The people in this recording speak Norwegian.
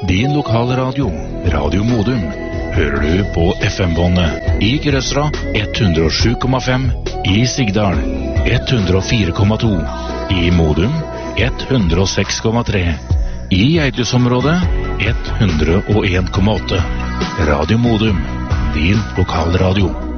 Din lokalradio, Radio Modum, hører du på FM-båndet i Grøsra 107,5, i Sigdal 104,2, i Modum 106,3, i Eidsområdet 101,8. Radio Modum, din lokalradio.